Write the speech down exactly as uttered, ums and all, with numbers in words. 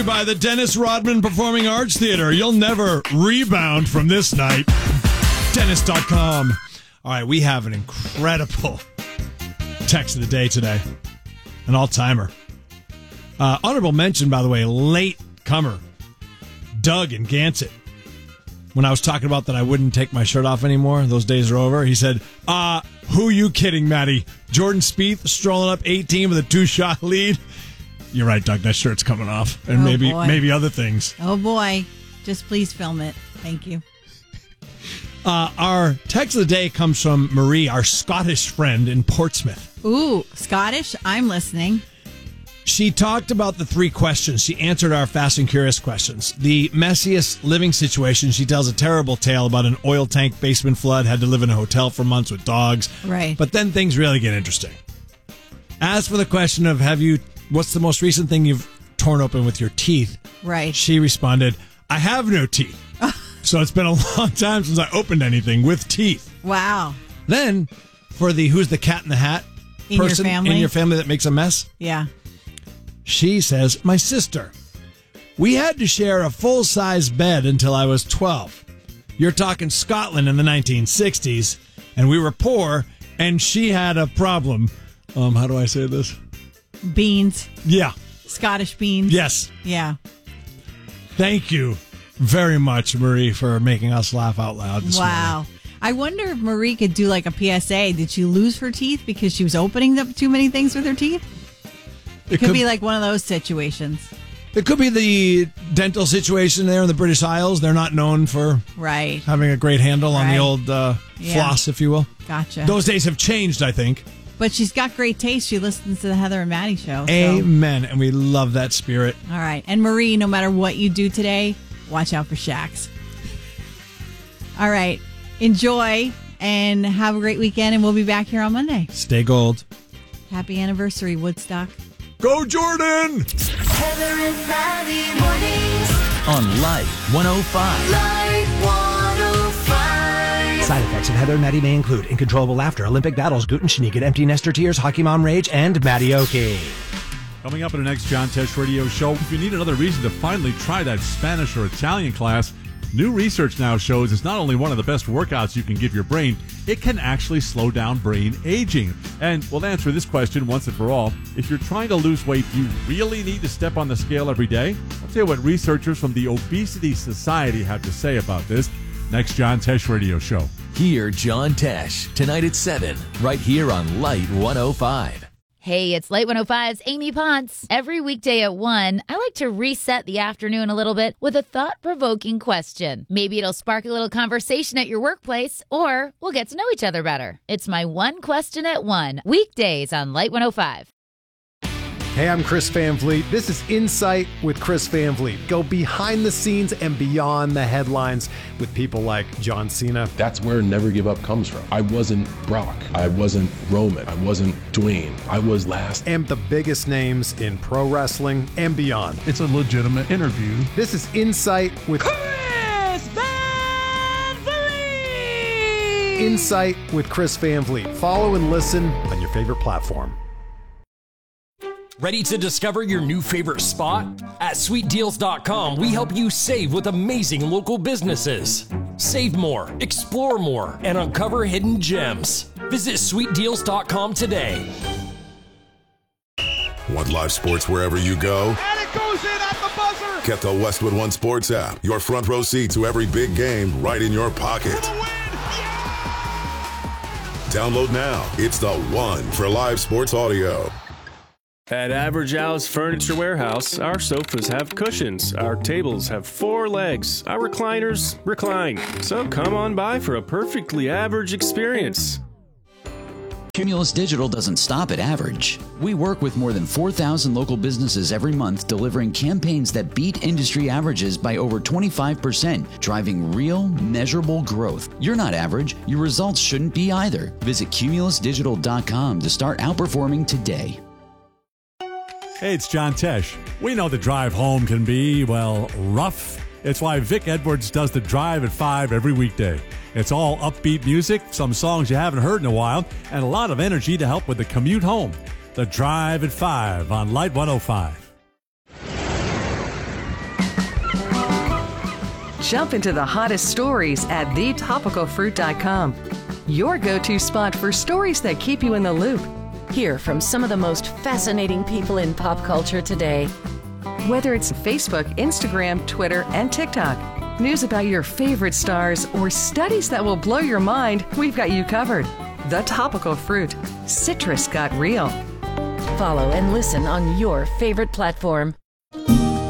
By the Dennis Rodman Performing Arts Theater. You'll never rebound from this night. Dennis dot com. All right, we have an incredible text of the day today. An all-timer. Uh, honorable mention, by the way, late comer. Doug in Gansett. When I was talking about that I wouldn't take my shirt off anymore, those days are over, he said, uh, who you kidding, Maddie? Jordan Spieth strolling up eighteen with a two-shot lead. You're right, Doug. That shirt's coming off. And oh, maybe boy. maybe other things. Oh, boy. Just please film it. Thank you. Uh, our text of the day comes from Marie, our Scottish friend in Portsmouth. Ooh, Scottish? I'm listening. She talked about the three questions. She answered our Fast and Curious questions. The messiest living situation. She tells a terrible tale about an oil tank basement flood, had to live in a hotel for months with dogs. Right. But then things really get interesting. As for the question of have you... what's the most recent thing you've torn open with your teeth? Right. She responded, I have no teeth. So it's been a long time since I opened anything with teeth. Wow. Then, for the who's the cat in the hat in person your family? in your family that makes a mess? Yeah. She says, my sister. We had to share a full-size bed until I was twelve. You're talking Scotland in the nineteen sixties, and we were poor, and she had a problem. Um, how do I say this? Beans. Yeah. Scottish beans. Yes. Yeah. Thank you very much, Marie, for making us laugh out loud this wow. morning. I wonder if Marie could do like a P S A. Did she lose her teeth because she was opening up too many things with her teeth? It, it could, could be like one of those situations. It could be the dental situation there in the British Isles. They're not known for right having a great handle on right. the old uh, yeah. floss, if you will. Gotcha. Those days have changed, I think. But she's got great taste. She listens to the Heather and Maddie show. So. Amen. And we love that spirit. All right. And Marie, no matter what you do today, watch out for Shax. All right. Enjoy and have a great weekend. And we'll be back here on Monday. Stay gold. Happy anniversary, Woodstock. Go, Jordan! Heather and Maddie mornings on Light one oh five. Light one oh five. Side effects of Heather and Maddie may include uncontrollable laughter, Olympic battles, gluten sneak, empty nester tears, hockey mom rage, and Maddie-oki. Coming up in the next John Tesh Radio show, if you need another reason to finally try that Spanish or Italian class, new research now shows it's not only one of the best workouts you can give your brain, it can actually slow down brain aging. And we'll answer this question once and for all. If you're trying to lose weight, do you really need to step on the scale every day? I'll tell you what researchers from the Obesity Society have to say about this. Next John Tesh Radio show. Hear John Tesh tonight at seven, right here on Light one oh five. Hey, it's Light one oh five's Amy Ponce. Every weekday at one, I like to reset the afternoon a little bit with a thought-provoking question. Maybe it'll spark a little conversation at your workplace, or we'll get to know each other better. It's my one question at one, weekdays on Light one oh five. Hey, I'm Chris Van Vliet. This is Insight with Chris Van Vliet. Go behind the scenes and beyond the headlines with people like John Cena. That's where Never Give Up comes from. I wasn't Brock. I wasn't Roman. I wasn't Dwayne. I was last. And the biggest names in pro wrestling and beyond. It's a legitimate interview. This is Insight with Chris Van Vliet. Insight with Chris Van Vliet. Follow and listen on your favorite platform. Ready to discover your new favorite spot? At sweet deals dot com, we help you save with amazing local businesses. Save more, explore more, and uncover hidden gems. Visit sweet deals dot com today. Want live sports wherever you go? And it goes in at the buzzer! Get the Westwood One Sports app. Your front row seat to every big game right in your pocket. Download now. It's the one for live sports audio. At Average Al's Furniture Warehouse, our sofas have cushions, our tables have four legs, our recliners recline. So come on by for a perfectly average experience. Cumulus Digital doesn't stop at average. We work with more than four thousand local businesses every month, delivering campaigns that beat industry averages by over twenty-five percent, driving real, measurable growth. You're not average. Your results shouldn't be either. Visit cumulus digital dot com to start outperforming today. Hey, it's John Tesh. We know the drive home can be, well, rough. It's why Vic Edwards does the Drive at five every weekday. It's all upbeat music, some songs you haven't heard in a while, and a lot of energy to help with the commute home. The Drive at five on Light one oh five. Jump into the hottest stories at the topical fruit dot com. Your go-to spot for stories that keep you in the loop. Hear from some of the most fascinating people in pop culture today. Whether it's Facebook, Instagram, Twitter, and TikTok, news about your favorite stars, or studies that will blow your mind, we've got you covered. The Topical Fruit. Citrus got real. Follow and listen on your favorite platform.